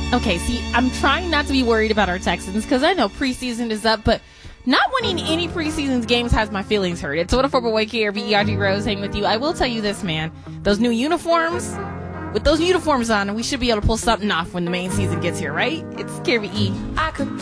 Okay, see, I'm trying not to be worried about our Texans because I know preseason is up, but not winning any preseason games has my feelings hurt. It's What a Boy here, B.E.R.G. Rose, hanging with you. I will tell you this, man. Those new uniforms, with those uniforms on, we should be able to pull something off when the main season gets here, right? It's KRBE.